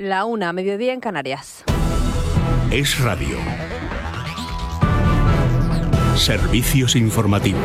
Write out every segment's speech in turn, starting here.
1:00, mediodía en Canarias. Es Radio. Servicios informativos.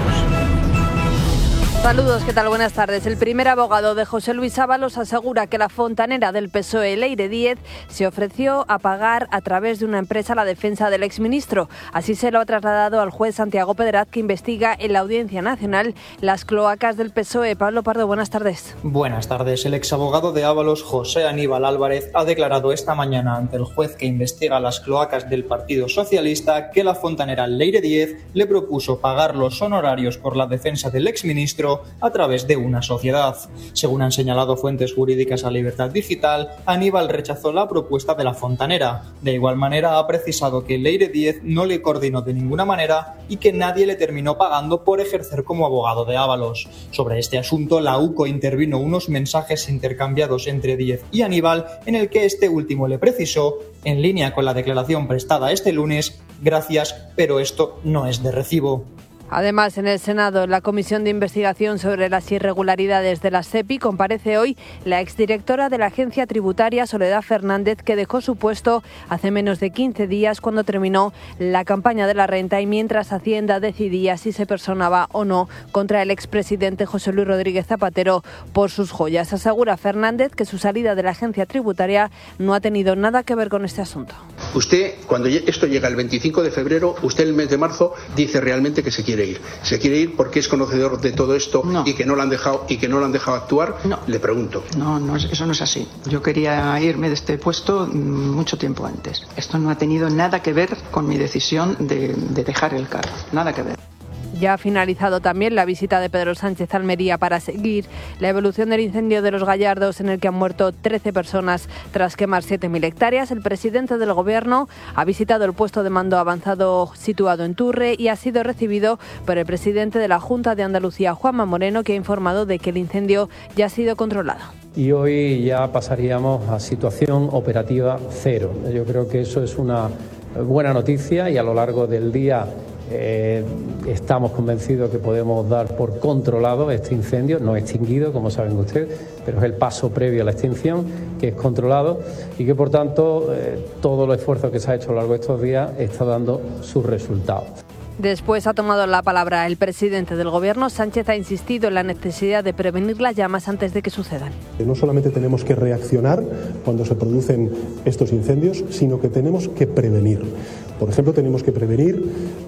Saludos, ¿qué tal? Buenas tardes. El primer abogado de José Luis Ábalos asegura que la fontanera del PSOE, Leire Díez, se ofreció a pagar a través de una empresa la defensa del exministro. Así se lo ha trasladado al juez Santiago Pedraz, que investiga en la Audiencia Nacional las cloacas del PSOE. Pablo Pardo, buenas tardes. Buenas tardes. El exabogado de Ábalos, José Aníbal Álvarez, ha declarado esta mañana ante el juez que investiga las cloacas del Partido Socialista que la fontanera Leire Díez le propuso pagar los honorarios por la defensa del exministro a través de una sociedad. Según han señalado fuentes jurídicas a Libertad Digital, Aníbal rechazó la propuesta de la fontanera. De igual manera, ha precisado que Leire Díez no le coordinó de ninguna manera y que nadie le terminó pagando por ejercer como abogado de Ábalos. Sobre este asunto, la UCO intervino unos mensajes intercambiados entre Díez y Aníbal, en el que este último le precisó, en línea con la declaración prestada este lunes: gracias, pero esto no es de recibo. Además, en el Senado, en la Comisión de Investigación sobre las irregularidades de la SEPI, comparece hoy la exdirectora de la Agencia Tributaria, Soledad Fernández, que dejó su puesto hace menos de 15 días cuando terminó la campaña de la renta y mientras Hacienda decidía si se personaba o no contra el expresidente José Luis Rodríguez Zapatero por sus joyas. Asegura Fernández que su salida de la Agencia Tributaria no ha tenido nada que ver con este asunto. Usted, cuando esto llega el 25 de febrero, usted el mes de marzo dice realmente que se quiere ir. ¿Se quiere ir porque es conocedor de todo esto? No. y que no lo han dejado actuar? No. Le pregunto. No, eso no es así. Yo quería irme de este puesto mucho tiempo antes. Esto no ha tenido nada que ver con mi decisión de dejar el cargo. Nada que ver. Ya ha finalizado también la visita de Pedro Sánchez a Almería para seguir la evolución del incendio de Los Gallardos, en el que han muerto 13 personas tras quemar 7.000 hectáreas. El presidente del Gobierno ha visitado el puesto de mando avanzado situado en Turre y ha sido recibido por el presidente de la Junta de Andalucía, Juanma Moreno, que ha informado de que el incendio ya ha sido controlado. Y hoy ya pasaríamos a situación operativa cero. Yo creo que eso es una buena noticia y a lo largo del día estamos convencidos que podemos dar por controlado este incendio, no extinguido, como saben ustedes, pero es el paso previo a la extinción, que es controlado y que, por tanto, todo el esfuerzo que se ha hecho a lo largo de estos días está dando sus resultados. Después ha tomado la palabra el presidente del Gobierno. Sánchez ha insistido en la necesidad de prevenir las llamas antes de que sucedan. No solamente tenemos que reaccionar cuando se producen estos incendios, sino que tenemos que prevenir. Por ejemplo, tenemos que prevenir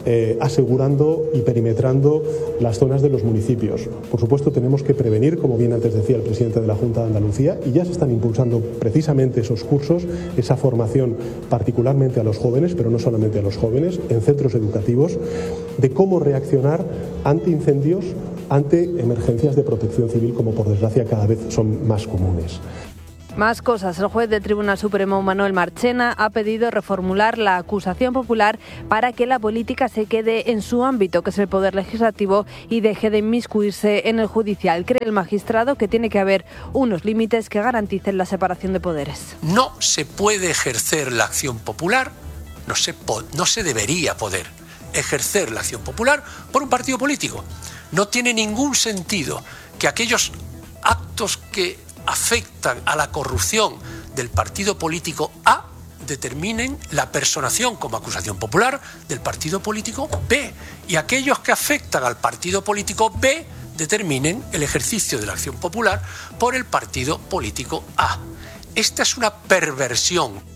asegurando y perimetrando las zonas de los municipios. Por supuesto, tenemos que prevenir, como bien antes decía el presidente de la Junta de Andalucía, y ya se están impulsando precisamente esos cursos, esa formación particularmente a los jóvenes, pero no solamente a los jóvenes, en centros educativos, de cómo reaccionar ante incendios, ante emergencias de protección civil, como por desgracia cada vez son más comunes. Más cosas. El juez del Tribunal Supremo, Manuel Marchena, ha pedido reformular la acusación popular para que la política se quede en su ámbito, que es el poder legislativo, y deje de inmiscuirse en el judicial. Cree el magistrado que tiene que haber unos límites que garanticen la separación de poderes. No se puede ejercer la acción popular, no se debería poder ejercer la acción popular por un partido político. No tiene ningún sentido que aquellos actos que afectan a la corrupción del partido político A determinen la personación como acusación popular del partido político B, y aquellos que afectan al partido político B determinen el ejercicio de la acción popular por el partido político A. Esta es una perversión.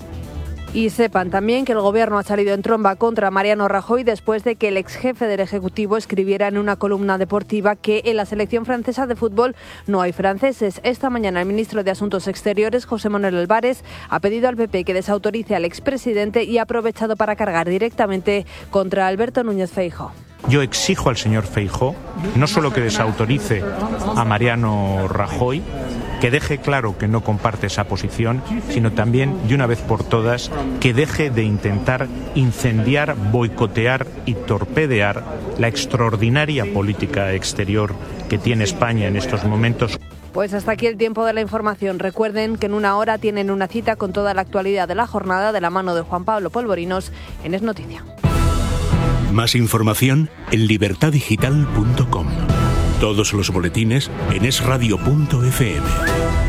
Y sepan también que el Gobierno ha salido en tromba contra Mariano Rajoy después de que el exjefe del Ejecutivo escribiera en una columna deportiva que en la selección francesa de fútbol no hay franceses. Esta mañana el ministro de Asuntos Exteriores, José Manuel Álvarez, ha pedido al PP que desautorice al expresidente y ha aprovechado para cargar directamente contra Alberto Núñez Feijóo. Yo exijo al señor Feijóo no solo que desautorice a Mariano Rajoy, que deje claro que no comparte esa posición, sino también, de una vez por todas, que deje de intentar incendiar, boicotear y torpedear la extraordinaria política exterior que tiene España en estos momentos. Pues hasta aquí el tiempo de la información. Recuerden que en una hora tienen una cita con toda la actualidad de la jornada de la mano de Juan Pablo Polvorinos en Es Noticia. Más información en libertaddigital.com. Todos los boletines en esradio.fm.